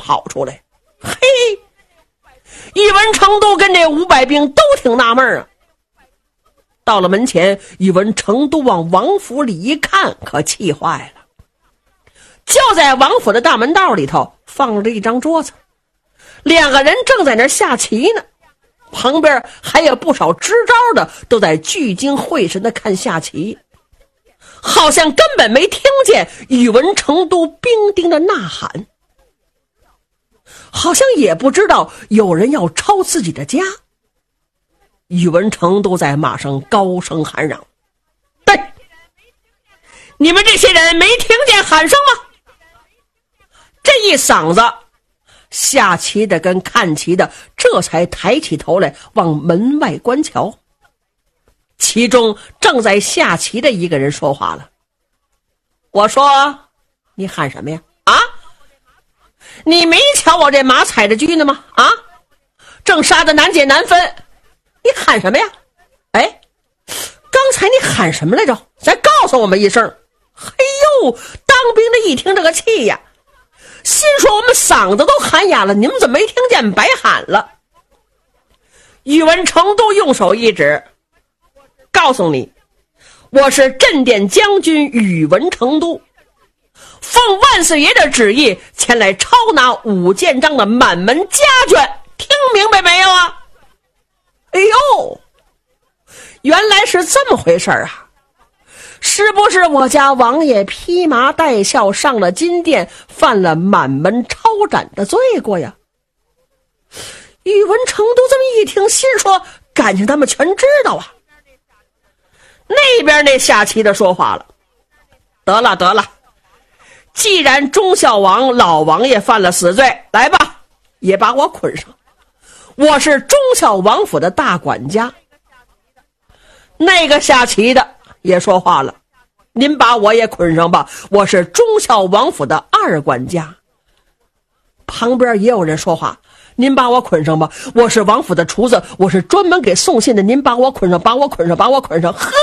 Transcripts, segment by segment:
跑出来。嘿，宇文成都跟这500兵都挺纳闷啊。到了门前，宇文成都往王府里一看，可气坏了。就在王府的大门道里头放着一张桌子，2个人正在那儿下棋呢，旁边还有不少支招的都在聚精会神的看下棋，好像根本没听见宇文成都兵丁的呐喊，好像也不知道有人要抄自己的家。宇文成都在马上高声喊嚷：对，你们这些人没听见喊声吗？这一嗓子，下棋的跟看棋的这才抬起头来往门外观瞧。其中正在下棋的一个人说话了：我说，你喊什么呀？啊，你没瞧我这马踩着车呢吗？啊，正杀得难解难分，你喊什么呀？哎，刚才你喊什么来着？再告诉我们一声。嘿呦，当兵的一听这个气呀，心说我们嗓子都喊哑了，你们怎么没听见？白喊了。宇文成都用手一指：告诉你，我是镇殿将军宇文成都，奉万岁爷的旨意前来抄拿5件章的满门家眷，听明白没有啊？哎呦，原来是这么回事啊！是不是我家王爷披麻戴孝上了金殿，犯了满门抄斩的罪过呀？宇文成都这么一听，心说感情他们全知道啊。那边那下棋的说话了：得了得了，既然忠孝王老王爷犯了死罪，来吧，也把我捆上，我是忠孝王府的大管家。那个下棋的也说话了：您把我也捆上吧，我是忠孝王府的2管家。旁边也有人说话：您把我捆上吧，我是王府的厨子，我是专门给送信的，您把我捆上，把我捆上，把我捆上。呵，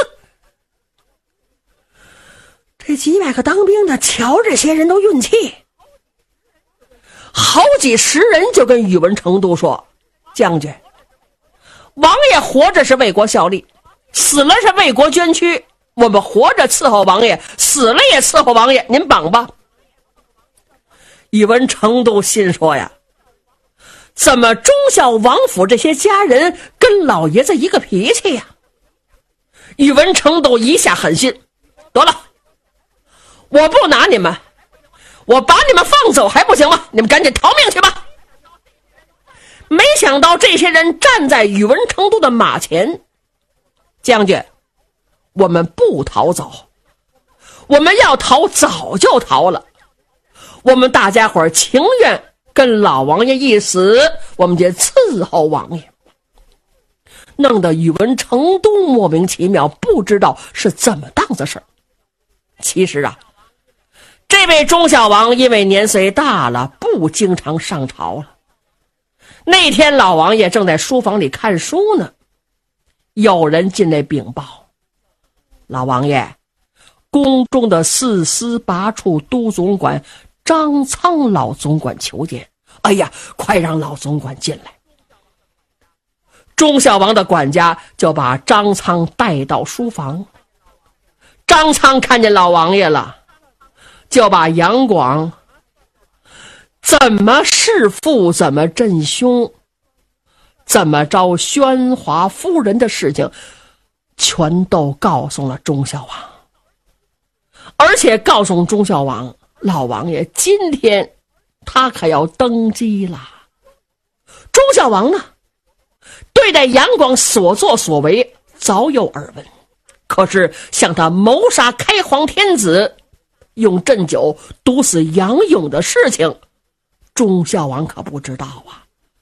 这几百个当兵的瞧这些人都运气。好几十人就跟宇文成都说：将军，王爷活着是为国效力，死了是为国捐躯，我们活着伺候王爷，死了也伺候王爷，您绑吧。宇文成都心说呀，怎么忠孝王府这些家人跟老爷子一个脾气呀？宇文成都一下狠心：得了，我不拿你们，我把你们放走还不行吗？你们赶紧逃命去吧。没想到这些人站在宇文成都的马前：将军，我们不逃走，我们要逃早就逃了，我们大家伙情愿跟老王爷一死，我们就伺候王爷。弄得宇文成都莫名其妙，不知道是怎么档子事儿。其实啊，这位忠孝王因为年岁大了，不经常上朝了。那天老王爷正在书房里看书呢，有人进来禀报：老王爷，宫中的4司8处都总管张苍老总管求见。哎呀，快让老总管进来。忠孝王的管家就把张苍带到书房。张苍看见老王爷了，就把杨广怎么弑父，怎么镇凶，怎么着宣华夫人的事情全都告诉了忠孝王，而且告诉忠孝王，老王爷今天他可要登基了。忠孝王呢，对待杨广所作所为早有耳闻，可是像他谋杀开皇天子，用鸩酒毒死杨勇的事情，忠孝王可不知道啊。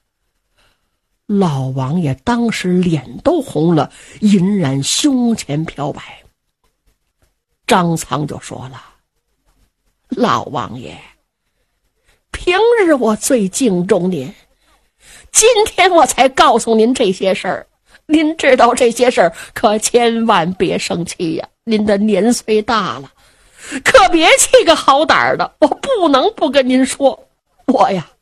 老王爷当时脸都红了，隐然胸前飘白。张苍就说了：老王爷，平日我最敬重您，今天我才告诉您这些事儿，您知道这些事儿可千万别生气呀，您的年岁大了，可别气个好歹的，我不能不跟您说，我呀